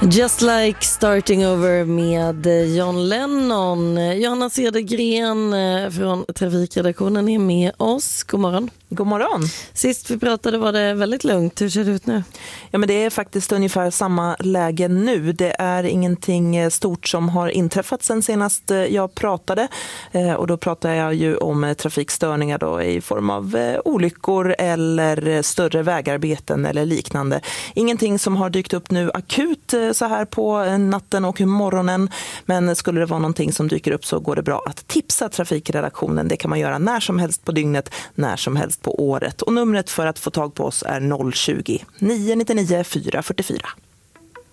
Just like starting over med John Lennon. Johanna Cedergren från Trafikredaktionen är med oss. God morgon. God morgon. Sist vi pratade var det väldigt lugnt. Hur ser det ut nu? Ja, men det är faktiskt ungefär samma läge nu. Det är ingenting stort som har inträffat sen senast jag pratade. Och då pratar jag ju om trafikstörningar då i form av olyckor eller större vägarbeten eller liknande. Ingenting som har dykt upp nu akut så här på natten och morgonen. Men skulle det vara någonting som dyker upp så går det bra att tipsa Trafikredaktionen. Det kan man göra när som helst på dygnet, när som helst på året. Och numret för att få tag på oss är 020 999 444.